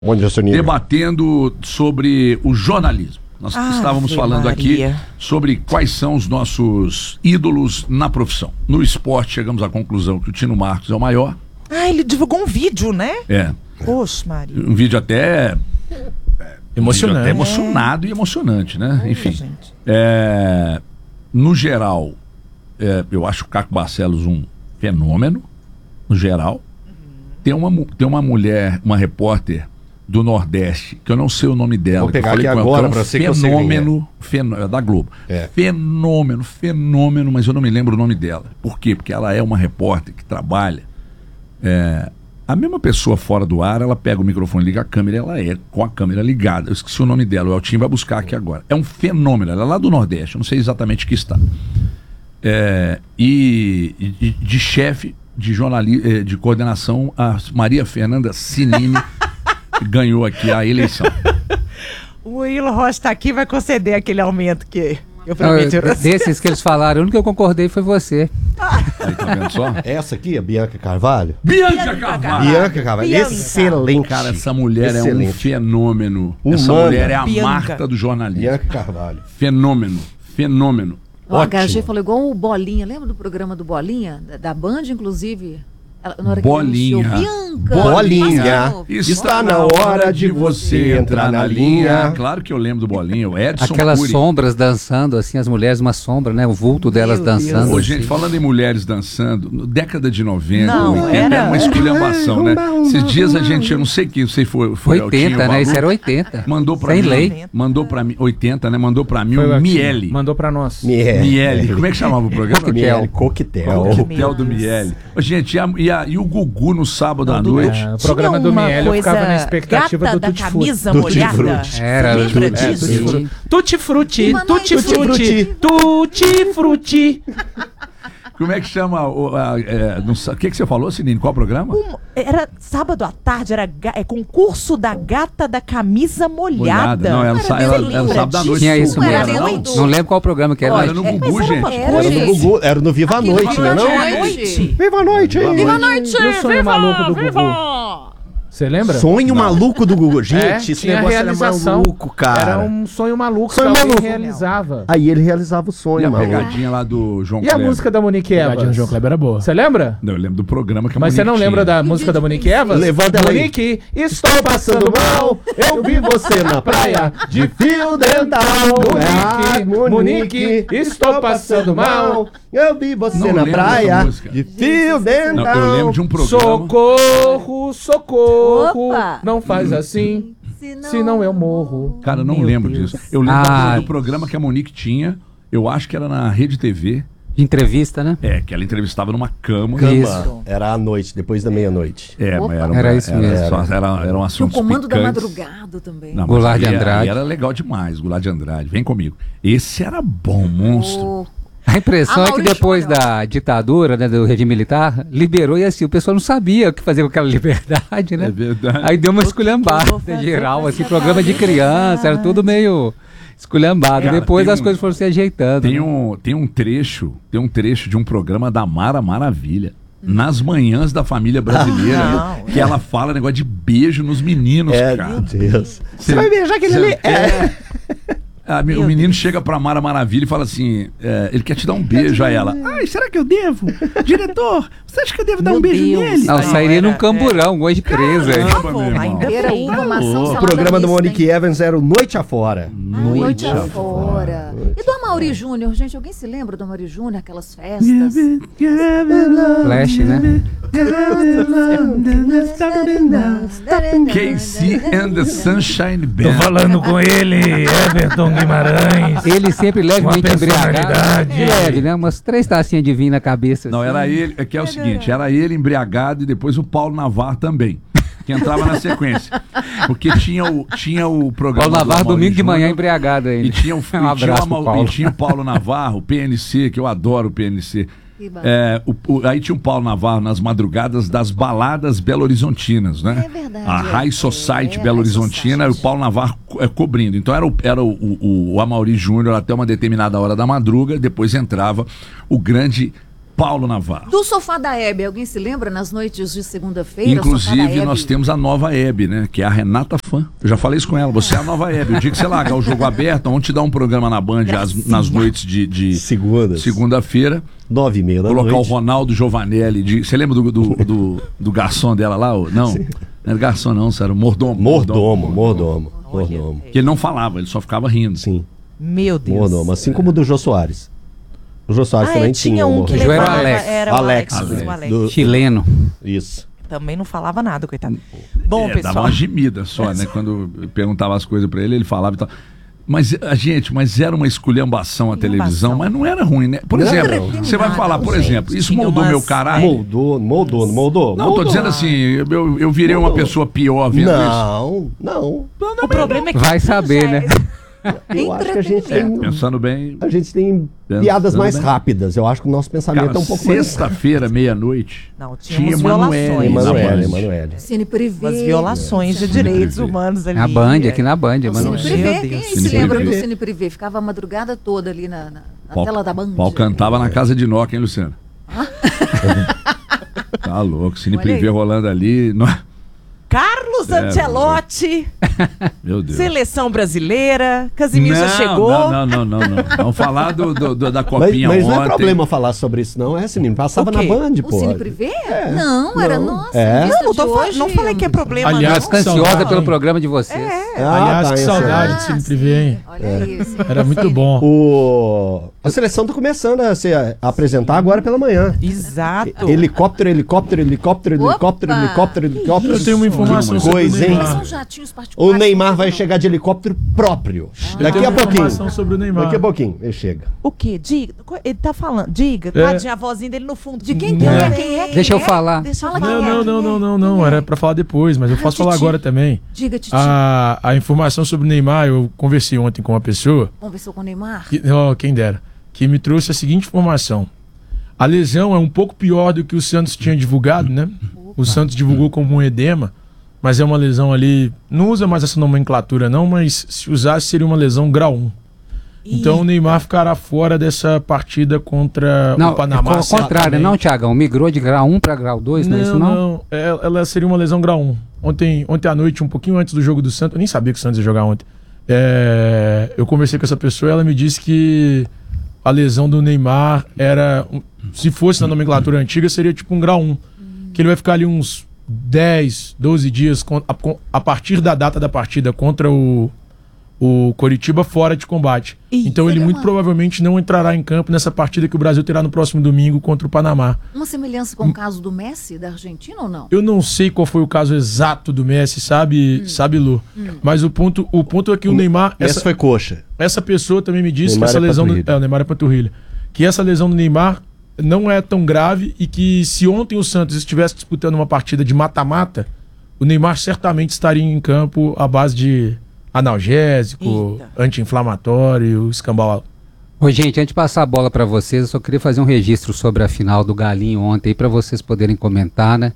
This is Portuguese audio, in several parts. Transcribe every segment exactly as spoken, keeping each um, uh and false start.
Bom dia, Soninho. Debatendo sobre o jornalismo. Nós ah, estávamos falando Maria. aqui sobre quais são os nossos ídolos na profissão. No esporte, chegamos à conclusão que o Tino Marcos é o maior. Ah, ele divulgou um vídeo, né? É. Poxa, Maria. Um vídeo até... Emocionante. Um vídeo até emocionado é. e emocionante, né? Olha, Enfim. gente. É, no geral, é, eu acho o Caco Barcelos um fenômeno, no geral. Uhum. Tem uma, tem uma mulher, uma repórter do Nordeste, que eu não sei o nome dela. Vou pegar aqui agora para você que eu sei fenômeno, fenômeno, da Globo. É. Fenômeno, fenômeno, mas eu não me lembro o nome dela. Por quê? Porque ela é uma repórter que trabalha. É, a mesma pessoa fora do ar, ela pega o microfone, liga a câmera, ela é com a câmera ligada. Eu esqueci o nome dela, o Eltinho vai buscar aqui agora. É um fenômeno, ela é lá do Nordeste, eu não sei exatamente que está. É, e de, de chefe de jornalismo, de coordenação, a Maria Fernanda Sinini ganhou aqui a eleição. O Will Rocha está aqui, vai conceder aquele aumento que eu prometi. Não, desses que eles falaram, o único que eu concordei foi você. Aí, tá vendo só? Essa aqui, a Bianca Carvalho. Bianca Carvalho. Bianca Carvalho. Bianca. Excelente. Cara, essa mulher Excelente. é um fenômeno. Humana. Essa mulher é a Bianca. Marta do jornalismo. Bianca Carvalho. Fenômeno, fenômeno. O H G Ótimo. falou igual o Bolinha, lembra do programa do Bolinha? Da, da Band, inclusive? Ela, na hora Bolinha. Que ele anunciou, Bianca! Bolinha. Passa de novo. Está na hora de você entrar na linha. Claro que eu lembro do Bolinha, o Edson Aquelas Cury. sombras dançando, assim, as mulheres, uma sombra, né? O vulto delas Meu Deus. dançando. Ô, assim. gente, falando em mulheres dançando, no década de noventa, Não, oitenta, era- uma esculhambação, né? Esses dias a gente, eu não sei quem, não sei foi, foi oitenta, Eltinho, né? Babu, Isso era oitenta. mandou pra Sem mim, lei. mandou pra mim, oitenta, né? Mandou pra mim Foi o o Miele. Mandou pra nós. Miele. Miele, como é que chamava o programa? Miele. Coquetel. Coquetel do Miele. Ô, gente, e, a- e, a- e o Gugu no sábado à noite? É, o programa Tinha do uma Miele eu coisa ficava na expectativa gata do da Tutti Frutti. camisa Tutti molhada. Frutti. Era, Lembra é, disso? Tutti Frutti. Tutti Frutti, Uma Tutti noite. Frutti, Tutti Frutti. Como é que chama? O, a- é, não sa- o que, que você falou, Sinine? Qual programa? Um- era sábado à tarde, era ga- é, concurso da gata da camisa molhada. Não, era, sa- era, era Lembra sábado à noite. Tinha isso Não era mesmo. nem Não, oito. não lembro qual programa que era. Olha, mas- no É, Gugu, mas era uma gente. coisa- Era no Gugu, era no Viva a Aquilo Noite, Viva né a não? Noite. Viva a Noite. Viva a noite! E o sonho maluco do Gugu? Você lembra? Sonho maluco do Gugu. É, Gente, esse tinha negócio era realização. maluco, cara. Era um sonho maluco Sonho que alguém maluco. realizava. Aí ele realizava o E sonho, a maluco. pegadinha lá do João E a Kleber? música da Monique Pegadinha do Evans? João Kleber era boa. Você lembra? Não, eu lembro do programa que a Mas você não Monique lembra tinha. da música da Monique Evans? Levanta ela aí. Monique, estou passando mal, eu vi você na praia de fio dental. Ah, Monique, Monique, estou passando mal. Eu vi você Não na lembro praia dessa música. de fio dental. Não, eu lembro de um programa. Socorro, socorro, Opa. não faz assim, senão eu morro. Cara, eu não Meu lembro Deus. disso. Eu lembro Ah. do programa que a Monique tinha, eu acho que era na Rede T V, De entrevista, né? é, que ela entrevistava numa cama. Cama. Isso. Era à noite, depois da meia-noite. É, Opa. mas era, Era isso mesmo. Era, só- era, era um Tinha o assunto comando da madrugada também. Não, mas Goulart de aí- Andrade. aí era legal demais, Goulart de Andrade. Vem comigo. Esse era bom, monstro. O- A impressão Ah, é que Maurício depois Júnior. da ditadura, né, do regime militar, liberou e assim, o pessoal não sabia o que fazer com aquela liberdade, né? É verdade. Aí deu uma que eu esculhambada vou fazer geral, com assim, essa programa de criança, era tudo meio esculhambado. Cara, Depois tem as um- coisas foram se ajeitando. Tem né? um, tem um trecho, tem um trecho de um programa da Mara Maravilha. Nas manhãs da família brasileira, Ah, não. que ela fala negócio de beijo nos meninos, É, cara. meu Deus. Você Você vai beijar aquele ali? É. Ah, o menino chega pra Mara Maravilha e fala assim: é, ele quer te dar um beijo a ela. Ai, será que eu devo? Diretor, você acha que eu devo dar Meu um beijo Deus. nele? Não, Aí, sairia era- num camburão, um monte de presa. aí. Caramba, meu irmão. Ainda Era bem. uva, maçã, O salada programa do mista, Monique hein? Evans era o Noite Afora. Noite afora. E do Amaury Júnior, gente? Alguém se lembra do Amaury Júnior? Aquelas festas? Flash, né? Casey and the Sunshine Tô Band. falando com ele, Everton Guimarães. Ele sempre levemente Uma embriagado. personalidade. Leve, né? Umas três tacinhas de vinho na cabeça. Não, assim. era ele, é que é o seguinte, era ele embriagado e depois o Paulo Navarro também, que entrava na sequência. Porque tinha o, tinha o programa Paulo do Navarro, Amaury domingo de manhã, Júnior, embriagado ainda. E tinha o, Um e tinha o, abraço pro Amau- Paulo. e tinha o Paulo Navarro, o P N C, que eu adoro o P N C. Que bacana. É, o, o- aí tinha o Paulo Navarro nas madrugadas das baladas belo-horizontinas, né? É verdade, A é. High Society É, Belo-Horizontina High e o Paulo Navarro co- é, cobrindo. Então era o, era o, o, o Amaury Júnior até uma determinada hora da madruga, depois entrava o grande Paulo Navarro. Do Sofá da Hebe, alguém se lembra nas noites de segunda-feira? Sofá da Inclusive, Hebe? nós temos a nova Hebe, né? Que é a Renata Fã. Eu já falei isso com ela. Você é a nova Hebe. O dia que você largar o jogo aberto, vamos te dar um programa na Band as- nas noites de, de Segundas. segunda-feira. Nove e meia da Colocar noite. o Ronaldo Giovanelli. De, você lembra do, do, do, do garçom dela lá? o- Não, não era garçom não, era o mordomo. Mordomo, mordomo, mordomo. Que ele não falava, ele só ficava rindo. Sim, Meu Deus. mordomo. Assim como o do Jô Soares. O Jô Soares Ah, também é, tinha tinha um que mordomo. Joel levava, Alex. era o Alex. Alex, Alex. o Alex. Do- Chileno. Isso. Também não falava nada, coitado. Bom, É, dava pessoal. uma gemida só, né? Quando eu perguntava as coisas pra ele, ele falava e tal. Mas, a gente, mas era uma esculhambação a televisão, mas não era ruim, né? Por Não, exemplo, não. você vai falar, por Gente, exemplo, isso tinha moldou umas- meu caráter. Moldou, moldou, moldou. Não, tô moldou. dizendo assim, eu, eu virei uma pessoa pior vendo isso. Não, não. O problema é que Vai saber, né? Eu acho que a gente tem, Pensando bem, a gente tem Pensando piadas mais bem. rápidas. Eu acho que o nosso pensamento cara, é um pouco mais... sexta-feira, meia-noite, Não, tinha tínhamos Emanuele. violações. na Emanuele, Band. Emanuele. Cine Privé. Umas violações de Cine direitos Privé. humanos ali. Na Band, aqui na Band, Cine mano. Meu Privé. Quem Deus. aí Cine se lembra do Privé. Cine Privé? Ficava a madrugada toda ali na, na, na Pau- tela da Band. Pau cantava na casa de Noca, hein, Luciano? Tá louco, Cine Olha Privé aí. rolando ali. No- Carlos É, Ancelotti, Meu Deus. seleção brasileira, Casimiro já chegou. Não, não, não, não, não. Vamos falar do, do- do- da Mas, copinha mas não ontem. é problema falar sobre isso, não. É assim, passava O na quê? Band, O pô. Cine Privé? Não, era Não. nossa. É? revista Não, não, tô de fa- hoje. não falei que é problema, Aliás, não. Tô ansiosa Saudade, pelo hein? programa de vocês. Ah, Aliás, tá, que esse saudade é. de Cine Privé, hein? Olha isso. Era muito bom. O... A seleção tá começando a se a apresentar agora pela manhã. Exato. Helicóptero, helicóptero, helicóptero, Opa! helicóptero, helicóptero, helicóptero. Eu tenho uma informação Que sobre coisa, o hein? Neymar. São jatinhos particulares. O Neymar vai não. chegar de helicóptero próprio. Eu Daqui tenho a uma pouquinho. informação sobre o Neymar. Daqui a pouquinho ele chega. O quê? Diga. Ele tá falando. Diga. É. Tadinha, a vozinha dele no fundo. De quem que é? Quem é? Quem Deixa eu é? falar. Deixa eu Fala falar. Não, não, não, não, não, não. Era pra falar depois, mas eu posso falar Titi. agora também. Diga, Titi. A, a informação sobre o Neymar, eu conversei ontem com uma pessoa, Conversou com o Neymar? que, oh, quem dera, que me trouxe a seguinte informação. A lesão é um pouco pior do que o Santos tinha divulgado, né? O Santos divulgou como um edema, mas é uma lesão ali, não usa mais essa nomenclatura não, mas se usasse seria uma lesão grau um. Então o Neymar ficará fora dessa partida contra Não, o Panamá. é o contrário, certamente. não, Tiagão? Migrou de grau um para grau dois, não, é isso Não, não? não. É, ela seria uma lesão grau um. Ontem, ontem à noite, um pouquinho antes do jogo do Santos, eu nem sabia que o Santos ia jogar ontem. É, eu conversei com essa pessoa e ela me disse que a lesão do Neymar era. um- Se fosse na nomenclatura antiga, seria tipo um grau um. Que ele vai ficar ali uns dez, doze dias con- a, con- a partir da data da partida contra o, o Coritiba fora de combate. Ih, então ele seria muito uma- provavelmente não entrará em campo nessa partida que o Brasil terá no próximo domingo contra o Panamá. Uma semelhança com o caso do Messi, da Argentina ou não? Eu não sei qual foi o caso exato do Messi, sabe, sabe Lu? Mas o ponto, o ponto é que o Neymar, Essa essa, foi coxa. essa pessoa também me disse Neymar que essa é lesão do, panturrilha. é, o Neymar é panturrilha, que essa lesão do Neymar não é tão grave e que se ontem o Santos estivesse disputando uma partida de mata-mata, o Neymar certamente estaria em campo à base de analgésico, Eita. anti-inflamatório, escambau. Ô, gente, antes de passar a bola para vocês, eu só queria fazer um registro sobre a final do Galinho ontem, para vocês poderem comentar, né?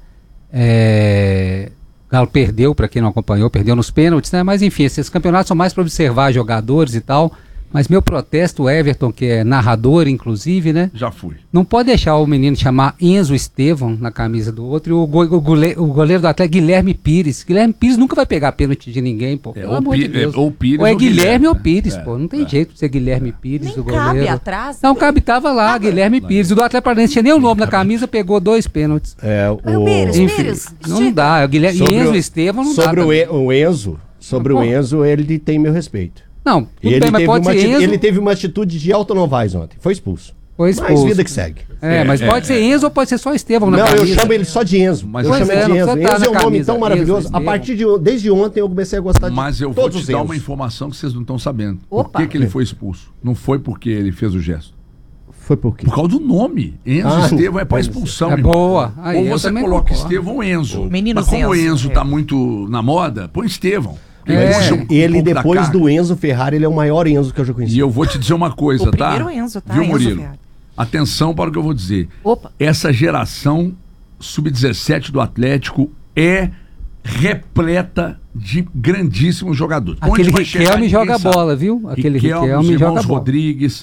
É... O Galo perdeu, para quem não acompanhou, perdeu nos pênaltis, né? Mas enfim, esses campeonatos são mais para observar jogadores e tal. Mas meu protesto, o Everton, que é narrador, inclusive, né? Já fui. Não pode deixar o menino chamar Enzo Estevão na camisa do outro e o, go o, goleiro, o goleiro do Atlético, Guilherme Pires. Guilherme Pires nunca vai pegar pênalti de ninguém, pô. É, Pelo ou amor de Pi- Deus. é, ou Pires ou é ou Guilherme, Guilherme, ou né? Pires, É, pô. Não tem é. jeito de ser Guilherme Pires, Nem o cabe goleiro. atrás. Não, cabe, tava lá, Guilherme Pires. O do Atlético Paranaense tinha nem o nome na camisa, pegou dois pênaltis. É, Aí o o... Pires, Enfim, Pires, não chega. dá. O Guilherme, Sobre Enzo o- Estevão não dá. Sobre o, também. E- o Enzo, sobre Ah, o pô. Enzo, ele tem meu respeito. Não, tudo E ele, bem, mas teve pode uma ser ati- Enzo. ele teve uma atitude de Elton Novaes ontem. Foi expulso. Foi Mas expulso. vida que segue. É, mas É, pode é, ser Enzo ou pode ser só Estevão na Não, camisa. eu chamo ele só de Enzo. Mas eu Pois chamo é, ele de não Enzo. precisa tá Enzo é um na nome camisa. tão maravilhoso. Enzo, A partir de desde ontem eu comecei a gostar de Mas eu vou todos te os dar Enzos. uma informação que vocês não estão sabendo. Opa. Por que, que ele foi expulso? Não foi porque ele fez o gesto. Foi por quê? Por causa do nome. Enzo Ah, Estevão é para pode expulsão. ser. É irmão. boa. Aí, Ou eu você também coloca concordo. Estevão ou Enzo. Menino Mas como o Enzo, Enzo é. tá muito na moda, põe Estevão. Ele É. puxa um- um Ele, pouco da depois carga. do Enzo Ferrari, ele é o maior Enzo que eu já conheci. E eu vou te dizer uma coisa, O tá? primeiro Enzo, tá? Viu, Enzo Murilo? Ferrari. Atenção para o que eu vou dizer. Opa. Essa geração sub dezessete do Atlético é repleta de grandíssimos jogadores. Aquele Onde vai chegar, Riquelme ninguém joga sabe. bola, viu? Aquele Riquelme, Riquelme os joga irmãos bola. Rodrigues,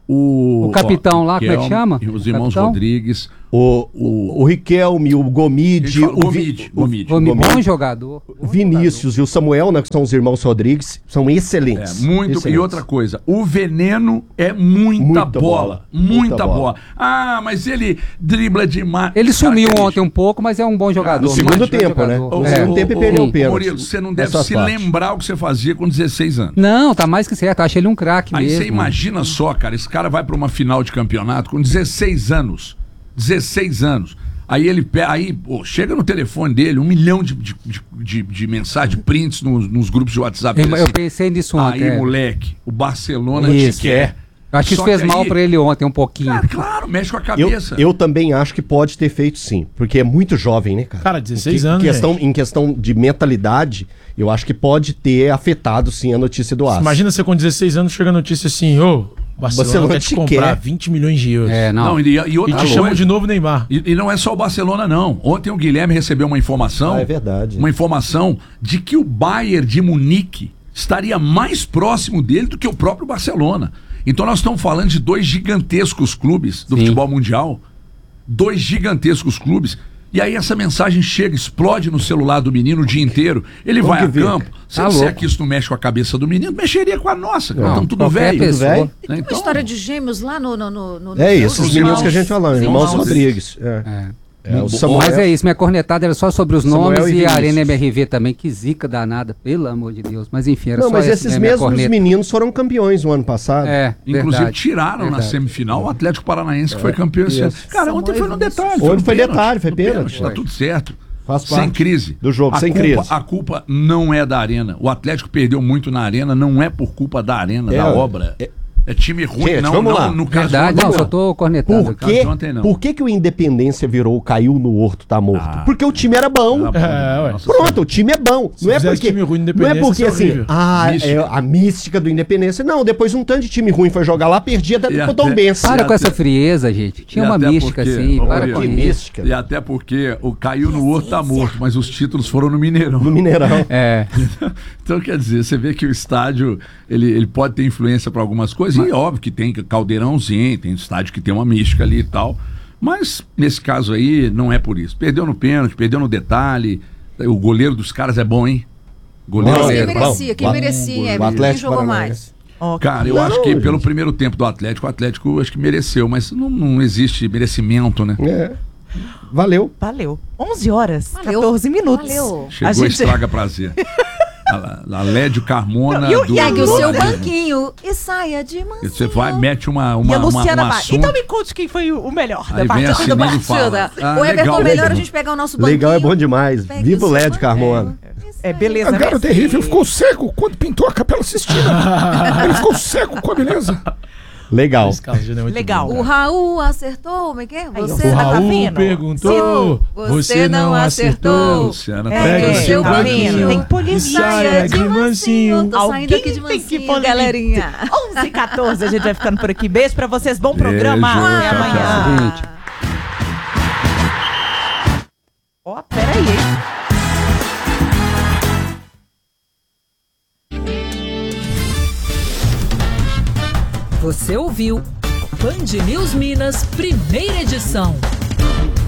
O, O capitão ó, lá, como é que Riquelme, chama? Os O irmãos capitão? Rodrigues. O, o, o Riquelme, o Gomide, Fala- o, Vi- Gomide, Gomide. Gomi, Gomes. bom jogador. o Vinícius e o Samuel, né, que são os irmãos Rodrigues, são É, excelentes. muito. excelentes. E outra coisa, o Veneno é muita, Muita bola. bola, Muita, muita bola. bola. Ah, mas ele dribla demais. Ele sumiu Característica. ontem um pouco, mas é um bom jogador. No segundo Mas, tempo, né? jogador. No É. segundo tempo ele perdeu o pênalti. Murilo, você não deve Nessas se partes. lembrar o que você fazia com dezesseis anos. Não, tá mais que certo. Acho ele um craque Aí mesmo. você imagina só, cara, esse cara vai pra uma final de campeonato com dezesseis anos. dezesseis anos. Aí ele pe- aí, pô, chega no telefone dele, um milhão de, de, de, de, de mensagens, de prints nos, nos grupos de WhatsApp. Eu, dele, eu assim, pensei nisso ontem. aí, é. moleque, o Barcelona Isso, te quer. Eu acho que isso Só fez que mal aí- pra ele ontem um pouquinho. Cara, claro, mexe com a Eu, cabeça. eu também acho que pode ter feito sim, porque é muito jovem, né, cara? Cara, dezesseis Em que- anos, Em questão, em questão de mentalidade, eu acho que pode ter afetado sim a notícia do Aço. Imagina você com dezesseis anos chega a notícia assim, ô, Barcelona, Barcelona quer te te comprar quer. vinte milhões de euros. É, não. Não, e, e E outra te coisa, chamam de novo Neymar. E, e não é só o Barcelona, não. Ontem o Guilherme recebeu uma informação. Ah, é verdade. Uma informação de que o Bayern de Munique estaria mais próximo dele do que o próprio Barcelona. Então nós estamos falando de dois gigantescos clubes do Sim. futebol mundial. Dois gigantescos clubes. E aí essa mensagem chega, explode no celular do menino o dia inteiro. Ele Vamos vai a que ver. campo. Se Tá ele disser louco. que isso não mexe com a cabeça do menino, mexeria com a nossa. Nós estamos tudo qualquer velho. pessoa. velho. Tem uma Então- história de gêmeos lá no... no, no, no É no- isso, os nos meninos que a irmãos- gente falando, Sim, irmãos irmãos. Rodrigues. É. É. É, o Mas Samuel, Mas é isso, minha cornetada era só sobre os Samuel nomes e e, a Vinícius. Arena M R V também, que zica danada, pelo amor de Deus. Mas enfim, era Não, só mas essa, esses né, minha mesmos corneta. meninos foram campeões no ano passado. É, Inclusive verdade, tiraram na verdade. semifinal o Atlético Paranaense que foi campeão esse ano. isso. Cara, ontem foi no detalhe. Ontem no foi pênalti, detalhe, foi no pênalti. Tá tudo certo. Faz Sem parte crise. do jogo, a sem culpa, crise. A culpa não é da Arena. O Atlético perdeu muito na Arena, não é por culpa da Arena, É, da obra. é- É time ruim, Gente, não, vamos não lá. no caso Verdade, do não, Atlético. só tô cornetando. Por caso que, de ontem, não. por que, que o Independência virou caiu no horto, tá morto? Ah. Porque o time era bom. Ah, É, ué. nossa Pronto, o time é bom. Se não é fizesse porque, time ruim no não é Independência, porque isso é assim, horrível. ah, Mística. é a mística do Independência. Não, depois um tanto de time ruim foi jogar lá, perdia até E pro até- Tom Benz. Para E com essa até- frieza, gente. Tinha E uma até mística porque- assim, Ô, para Murilo, com Que isso. mística. E até porque o caiu no outro tá morto, mas os títulos foram no Mineirão. No Mineirão. É, Então, quer dizer, você vê que o estádio ele, ele pode ter influência para algumas coisas, e óbvio que tem caldeirãozinho, tem estádio que tem uma mística ali e tal, mas nesse caso aí não é por isso. Perdeu no pênalti, perdeu no detalhe, o goleiro dos caras é bom, hein? Goleiro Quem é Bom, merecia, quem bom. merecia, O quem Atlético jogou Paranaense. mais. Ó, Cara, eu Não, acho que gente. pelo primeiro tempo do Atlético, o Atlético acho que mereceu, mas não, não existe merecimento, né? É. Valeu. Valeu. onze horas, Valeu. quatorze minutos. Valeu. Chegou A gente- estraga prazer. A, a Lédio Carmona Não, e o- do, e a Pegue o do- seu do- banquinho e saia de mansinho. Você vai, mete uma, E uma, a uma, Luciana um Ba- assunto, Então me conte quem foi o o melhor Aí da vem a partida. Cirilo e fala. Partida. Ah, o Everton, legal, melhor legal. a gente pegar o nosso banquinho. Legal é bom demais. Pegue Viva o seu Led banquinho Carmona. e É, saia beleza, de né? Agora o terrível ficou cego quando pintou a Capela Sistina. Ele ficou cego com a beleza. Legal. Esse caso já não é muito Legal. bom, O cara. Raul acertou, como é que é? Aí, Você O tá Raul vendo? perguntou, Sim, você não acertou. Luciana, É, Pega o é, seu tá banquinho vendo? Tem e policia. saia de mansinho. Tô saindo Alguém aqui de tem que mansinho, pôr galerinha. onze e quatorze, a gente vai ficando por aqui. Beijo pra vocês, bom Beijo, programa. Até tchau, amanhã. Gente. Ó, peraí, hein? Você ouviu Band News Minas, primeira edição.